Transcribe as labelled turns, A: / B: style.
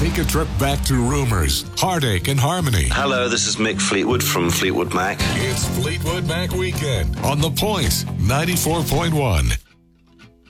A: Take a trip back to rumors, heartache, and harmony.
B: Hello, this is Mick Fleetwood from Fleetwood Mac.
A: It's Fleetwood Mac Weekend on The Point 94.1.